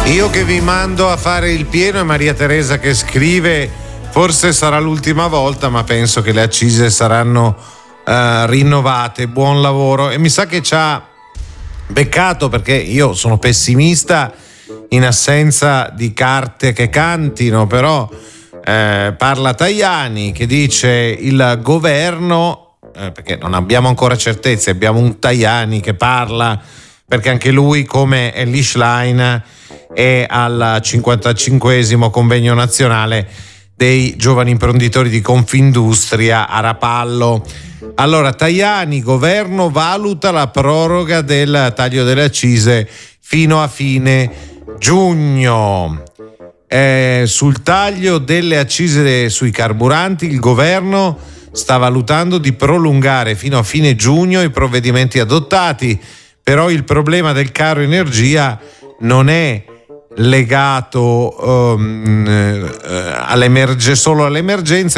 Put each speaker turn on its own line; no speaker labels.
Io che vi mando a fare il pieno è Maria Teresa che scrive: forse sarà l'ultima volta, ma penso che le accise saranno rinnovate. Buon lavoro. E mi sa che ci ha beccato, perché io sono pessimista in assenza di carte che cantino, però parla Tajani che dice il governo, perché non abbiamo ancora certezze, abbiamo un Tajani che parla perché anche lui, come Elly Schlein, è al 55esimo convegno nazionale dei giovani imprenditori di Confindustria a Rapallo. Allora, Tajani, governo valuta la proroga del taglio delle accise fino a fine giugno. Sul taglio delle accise sui carburanti il governo sta valutando di prolungare fino a fine giugno i provvedimenti adottati, però il problema del caro energia non è legato solo all'emergenza,